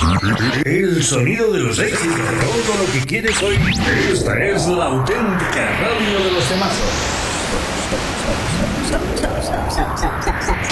El sonido de los éxitos. Todo lo que quieres oír. Esta es la auténtica radio de los temazos.